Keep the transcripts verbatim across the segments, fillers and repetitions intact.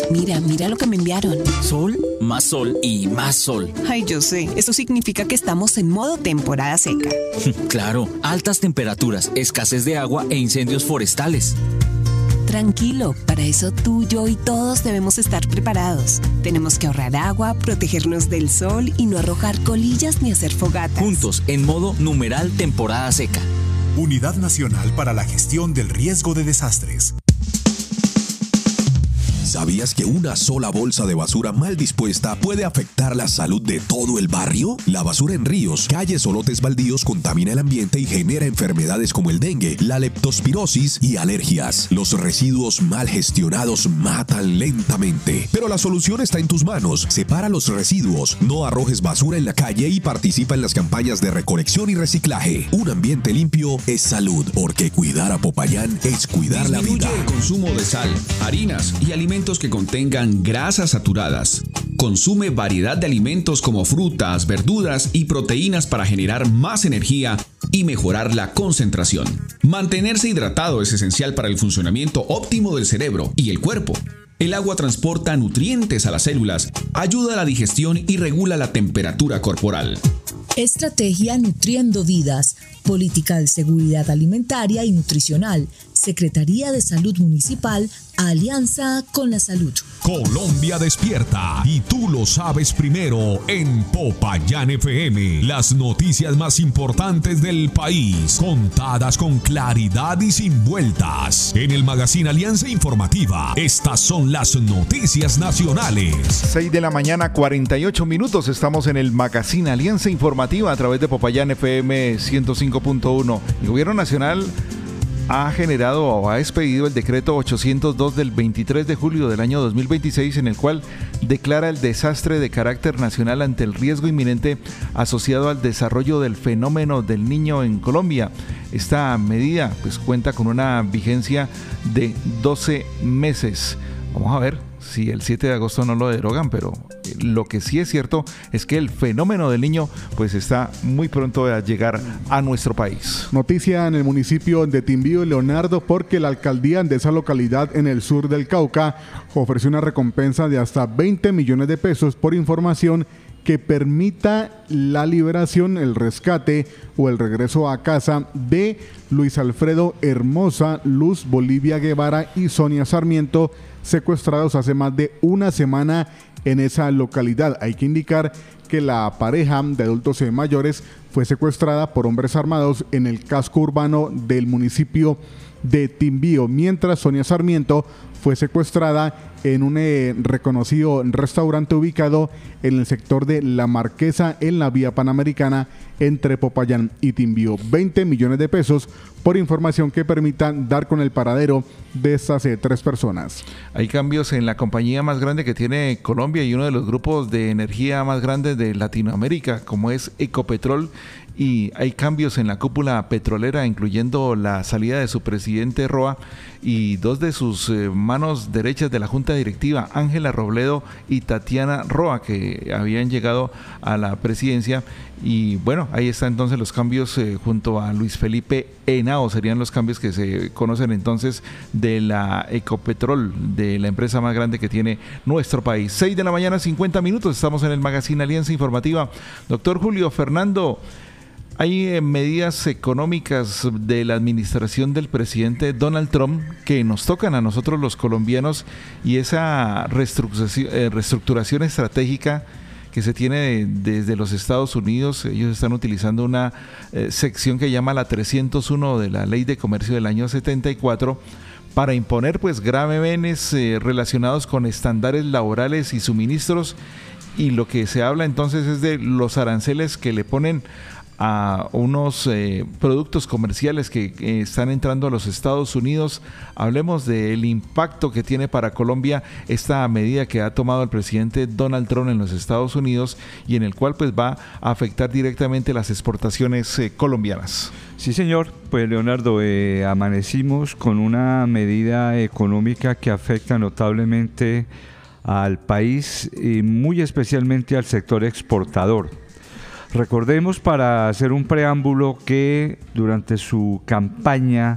Mira, mira lo que me enviaron. Sol, más sol y más sol. Ay, yo sé. Eso significa que estamos en modo temporada seca. Claro, altas temperaturas, escasez de agua e incendios forestales. Tranquilo, para eso tú, yo y todos debemos estar preparados. Tenemos que ahorrar agua, protegernos del sol y no arrojar colillas ni hacer fogatas. Juntos, en modo numeral temporada seca. Unidad Nacional para la Gestión del Riesgo de Desastres. ¿Sabías que una sola bolsa de basura mal dispuesta puede afectar la salud de todo el barrio? La basura en ríos, calles o lotes baldíos contamina el ambiente y genera enfermedades como el dengue, la leptospirosis y alergias. Los residuos mal gestionados matan lentamente. Pero la solución está en tus manos. Separa los residuos, no arrojes basura en la calle y participa en las campañas de recolección y reciclaje. Un ambiente limpio es salud, porque cuidar a Popayán es cuidar la vida. Disminuye el consumo de sal, harinas y alimentos que contengan grasas saturadas. Consume variedad de alimentos como frutas, verduras y proteínas para generar más energía y mejorar la concentración. Mantenerse hidratado es esencial para el funcionamiento óptimo del cerebro y el cuerpo. El agua transporta nutrientes a las células, ayuda a la digestión y regula la temperatura corporal. Estrategia Nutriendo Vidas, Política de Seguridad Alimentaria y Nutricional, Secretaría de Salud Municipal, Alianza con la Salud. Colombia despierta y tú lo sabes primero en Popayán F M. Las noticias más importantes del país, contadas con claridad y sin vueltas. En el magazine Alianza Informativa, estas son las noticias nacionales. seis de la mañana, cuarenta y ocho minutos. Estamos en el magazine Alianza Informativa a través de Popayán F M ciento cinco punto uno. El Gobierno Nacional ha generado o ha expedido el decreto ochocientos dos del veintitrés de julio del año dos mil veintiséis, en el cual declara el desastre de carácter nacional ante el riesgo inminente asociado al desarrollo del fenómeno del Niño en Colombia. Esta medida pues cuenta con una vigencia de doce meses. Vamos a ver si el siete de agosto no lo derogan, pero lo que sí es cierto es que el fenómeno del Niño pues está muy pronto a llegar a nuestro país. Noticia en el municipio de Timbío, Leonardo, porque la alcaldía de esa localidad en el sur del Cauca ofreció una recompensa de hasta veinte millones de pesos por información que permita la liberación, el rescate o el regreso a casa de Luis Alfredo Hermosa, Luz Bolivia Guevara y Sonia Sarmiento, secuestrados hace más de una semana en esa localidad. Hay que indicar que la pareja de adultos mayores fue secuestrada por hombres armados en el casco urbano del municipio de Timbío, mientras Sonia Sarmiento fue secuestrada en un eh, reconocido restaurante ubicado en el sector de La Marquesa, en la vía Panamericana entre Popayán y Timbío. veinte millones de pesos por información que permita dar con el paradero de estas eh, tres personas. Hay cambios en la compañía más grande que tiene Colombia y uno de los grupos de energía más grandes de Latinoamérica, como es Ecopetrol, y hay cambios en la cúpula petrolera, incluyendo la salida de su presidente Roa y dos de sus eh, manos derechas de la junta directiva, Ángela Robledo y Tatiana Roa, que habían llegado a la presidencia. Y bueno, ahí están entonces los cambios eh, junto a Luis Felipe Henao, serían los cambios que se conocen entonces de la Ecopetrol, de la empresa más grande que tiene nuestro país. seis de la mañana, cincuenta minutos, estamos en el magazine Alianza Informativa. Doctor Julio Fernando, hay eh, medidas económicas de la administración del presidente Donald Trump que nos tocan a nosotros los colombianos, y esa reestructuración, eh, reestructuración estratégica que se tiene desde los Estados Unidos. Ellos están utilizando una eh, sección que llama la trescientos uno de la Ley de Comercio del año setenta y cuatro para imponer pues gravámenes eh, relacionados con estándares laborales y suministros, y lo que se habla entonces es de los aranceles que le ponen a unos eh, productos comerciales que eh, están entrando a los Estados Unidos. Hablemos del impacto que tiene para Colombia esta medida que ha tomado el presidente Donald Trump en los Estados Unidos, y en el cual pues va a afectar directamente las exportaciones eh, colombianas. Sí, señor. Pues, Leonardo, eh, amanecimos con una medida económica que afecta notablemente al país y muy especialmente al sector exportador. Recordemos, para hacer un preámbulo, que durante su campaña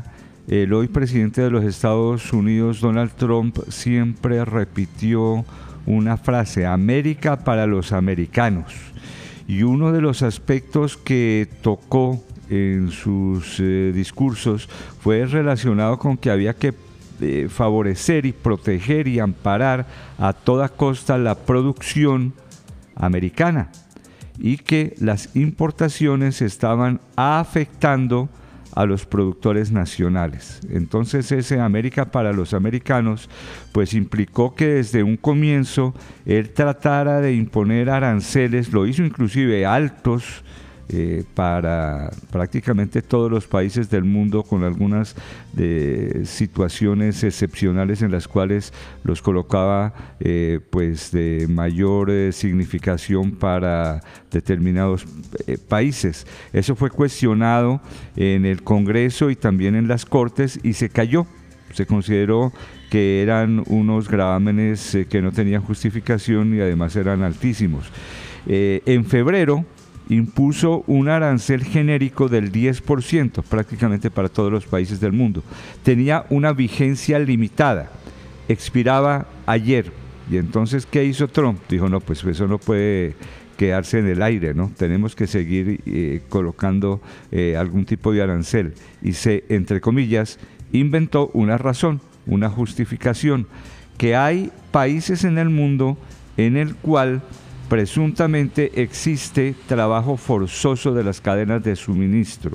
el hoy presidente de los Estados Unidos, Donald Trump, siempre repitió una frase: América para los americanos. Y uno de los aspectos que tocó en sus eh, discursos fue relacionado con que había que eh, favorecer y proteger y amparar a toda costa la producción americana, y que las importaciones estaban afectando a los productores nacionales. Entonces ese América para los americanos pues implicó que desde un comienzo él tratara de imponer aranceles, lo hizo inclusive altos, Eh, para prácticamente todos los países del mundo, con algunas de situaciones excepcionales en las cuales los colocaba eh, pues de mayor eh, significación para determinados eh, países. Eso fue cuestionado en el Congreso y también en las Cortes y se cayó. Se consideró que eran unos gravámenes eh, que no tenían justificación y además eran altísimos. Eh, en febrero impuso un arancel genérico del diez por ciento prácticamente para todos los países del mundo. Tenía una vigencia limitada, expiraba ayer. Y entonces, ¿qué hizo Trump? Dijo, no, pues eso no puede quedarse en el aire, ¿no? Tenemos que seguir eh, colocando eh, algún tipo de arancel. Y se, entre comillas, inventó una razón, una justificación, que hay países en el mundo en el cual presuntamente existe trabajo forzoso de las cadenas de suministro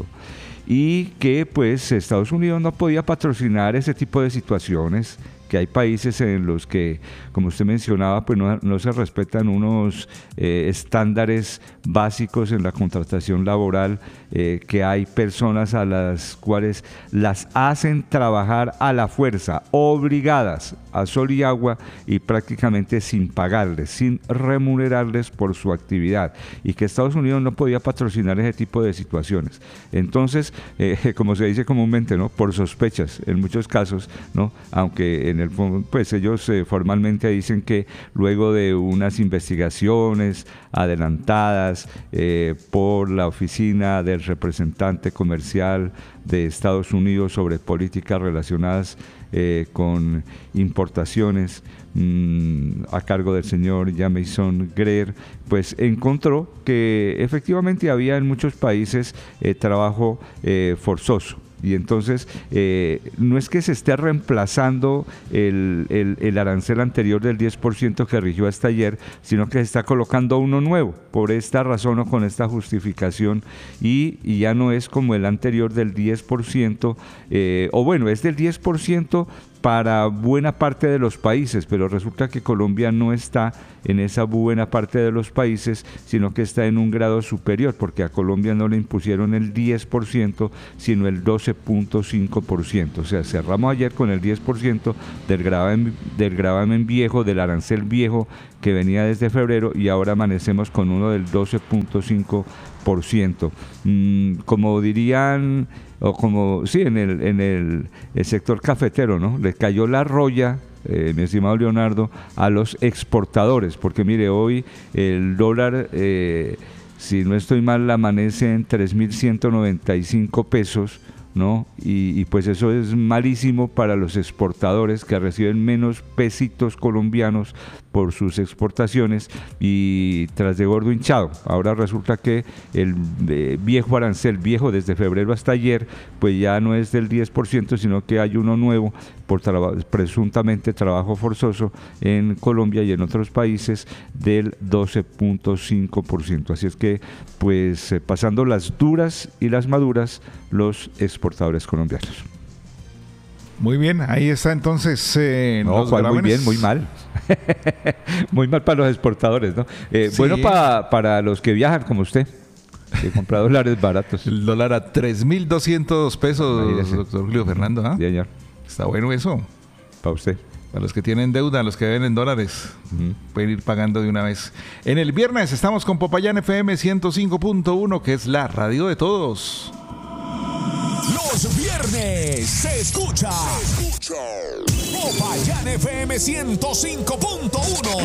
y que pues Estados Unidos no podía patrocinar ese tipo de situaciones, que hay países en los que, como usted mencionaba, pues no, no se respetan unos eh, estándares básicos en la contratación laboral, eh, que hay personas a las cuales las hacen trabajar a la fuerza, obligadas a sol y agua y prácticamente sin pagarles, sin remunerarles por su actividad, y que Estados Unidos no podía patrocinar ese tipo de situaciones. Entonces, eh, como se dice comúnmente, ¿no?, por sospechas, en muchos casos, ¿no?, aunque en el pues ellos eh, formalmente dicen que luego de unas investigaciones adelantadas eh, por la oficina del representante comercial de Estados Unidos sobre políticas relacionadas eh, con importaciones mmm, a cargo del señor Jamieson Greer, pues encontró que efectivamente había en muchos países eh, trabajo eh, forzoso. Y entonces eh, no es que se esté reemplazando el, el, el arancel anterior del diez por ciento que rigió hasta ayer, sino que se está colocando uno nuevo, por esta razón o con esta justificación, y, y ya no es como el anterior del diez por ciento, eh, o bueno, es del diez por ciento para buena parte de los países, pero resulta que Colombia no está en esa buena parte de los países, sino que está en un grado superior, porque a Colombia no le impusieron el diez por ciento, sino el doce punto cinco por ciento. O sea, cerramos ayer con el diez por ciento del gravamen, del gravamen viejo, del arancel viejo que venía desde febrero, y ahora amanecemos con uno del doce punto cinco por ciento. Mm, como dirían, o como, sí, en el, en el, el sector cafetero, ¿no?, le cayó la roya, eh, mi estimado Leonardo, a los exportadores, porque mire, hoy el dólar, eh, si no estoy mal, amanece en tres mil ciento noventa y cinco pesos, ¿no? Y, y pues eso es malísimo para los exportadores, que reciben menos pesitos colombianos por sus exportaciones, y tras de gordo hinchado. Ahora resulta que el eh, viejo arancel, viejo desde febrero hasta ayer, pues ya no es del diez por ciento, sino que hay uno nuevo por traba- presuntamente trabajo forzoso en Colombia y en otros países del doce punto cinco por ciento. Así es que, pues eh, pasando las duras y las maduras, los exportadores colombianos. Muy bien, ahí está entonces. Eh, no, los muy bien, muy mal. Muy mal para los exportadores, ¿no? Eh, sí. Bueno pa, para los que viajan como usted, que compra dólares baratos. El dólar a tres mil doscientos pesos, imagínese, doctor Julio Fernando. ¿Ah? Sí, señor. Está bueno eso. Para usted. Para los que tienen deuda, los que deben en dólares, uh-huh, pueden ir pagando de una vez. En el viernes estamos con Popayán F M ciento cinco punto uno, que es la radio de todos. Los viernes se escucha, se escucha Popayán F M ciento cinco punto uno.